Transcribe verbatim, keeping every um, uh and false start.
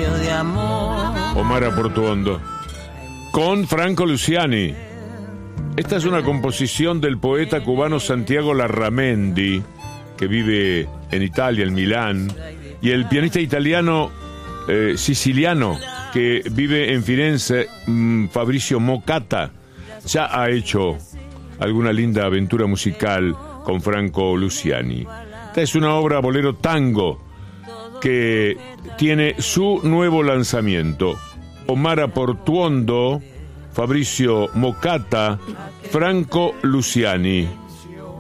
de amor. Omar Portuondo con Franco Luciani. Esta es una composición del poeta cubano Santiago Larramendi, que vive en Italia, en Milán, y el pianista italiano eh, siciliano que vive en Firenze, mmm, Fabrizio Mocatta, ya ha hecho alguna linda aventura musical con Franco Luciani. Esta es una obra bolero tango que tiene su nuevo lanzamiento. Omar Portuondo, Fabrizio Mocatta, Franco Luciani.